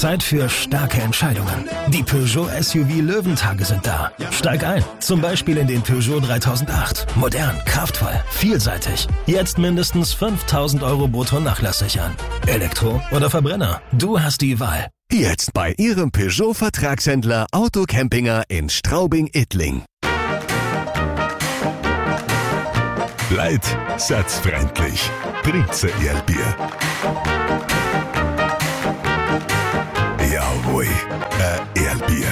Zeit für starke Entscheidungen. Die Peugeot SUV Löwentage sind da. Steig ein, zum Beispiel in den Peugeot 3008. Modern, kraftvoll, vielseitig. Jetzt mindestens 5.000 € brutto Nachlass sichern. Elektro oder Verbrenner? Du hast die Wahl. Jetzt bei Ihrem Peugeot-Vertragshändler Auto Campinger in Straubing-Ittling. Leid, satzfreundlich. Prinze Erlbier. Jawohl, Erlbier.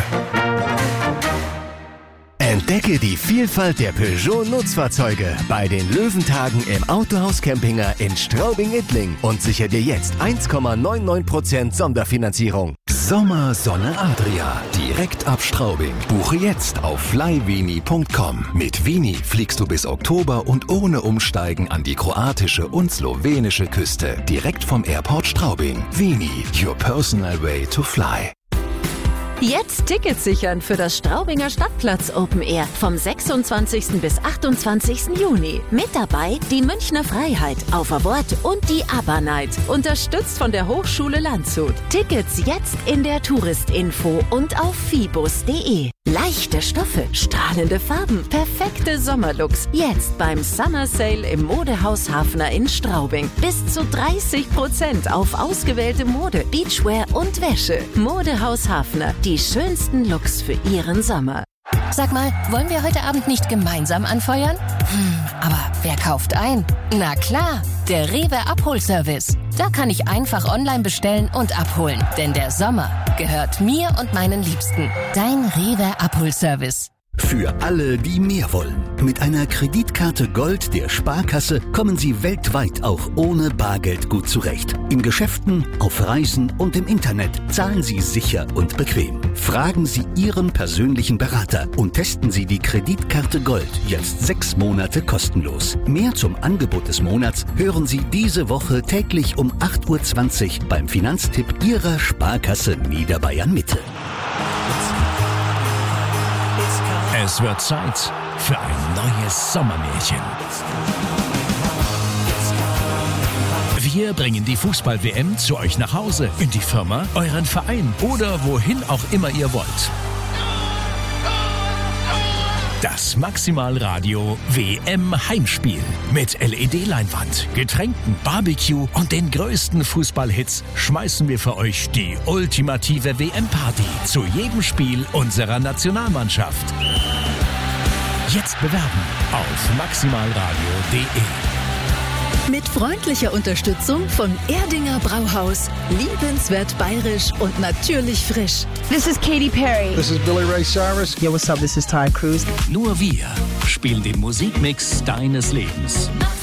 Entdecke die Vielfalt der Peugeot-Nutzfahrzeuge bei den Löwentagen im Autohaus Campinger in Straubing-Ittling und sichere dir jetzt 1,99% Sonderfinanzierung. Sommer Sonne Adria, direkt ab Straubing. Buche jetzt auf flyveni.com. Mit Veni fliegst du bis Oktober und ohne Umsteigen an die kroatische und slowenische Küste. Direkt vom Airport Straubing. Veni, your personal way to fly. Jetzt Tickets sichern für das Straubinger Stadtplatz Open Air vom 26. bis 28. Juni. Mit dabei die Münchner Freiheit, Auf a Wort und die ABBA Night. Unterstützt von der Hochschule Landshut. Tickets jetzt in der Touristinfo und auf fibus.de. Leichte Stoffe, strahlende Farben, perfekte Sommerlooks. Jetzt beim Summer Sale im Modehaus Hafner in Straubing. Bis zu 30% auf ausgewählte Mode, Beachwear und Wäsche. Modehaus Hafner, die schönsten Looks für Ihren Sommer. Sag mal, wollen wir heute Abend nicht gemeinsam anfeuern? Aber wer kauft ein? Na klar, der Rewe Abholservice. Da kann ich einfach online bestellen und abholen. Denn der Sommer gehört mir und meinen Liebsten. Dein Rewe Abholservice. Für alle, die mehr wollen. Mit einer Kreditkarte Gold der Sparkasse kommen Sie weltweit auch ohne Bargeld gut zurecht. In Geschäften, auf Reisen und im Internet zahlen Sie sicher und bequem. Fragen Sie Ihren persönlichen Berater und testen Sie die Kreditkarte Gold jetzt 6 Monate kostenlos. Mehr zum Angebot des Monats hören Sie diese Woche täglich um 8:20 Uhr beim Finanztipp Ihrer Sparkasse Niederbayern Mitte. Es wird Zeit für ein neues Sommermärchen. Wir bringen die Fußball-WM zu euch nach Hause, in die Firma, euren Verein oder wohin auch immer ihr wollt. Das Maximalradio WM-Heimspiel mit LED-Leinwand, Getränken, Barbecue und den größten Fußballhits schmeißen wir für euch die ultimative WM-Party zu jedem Spiel unserer Nationalmannschaft. Jetzt bewerben auf maximalradio.de. Mit freundlicher Unterstützung von Erdinger Brauhaus. Liebenswert bayerisch und natürlich frisch. This is Katy Perry. This is Billy Ray Cyrus. Yo, what's up? This is Ty Cruz. Nur wir spielen den Musikmix deines Lebens.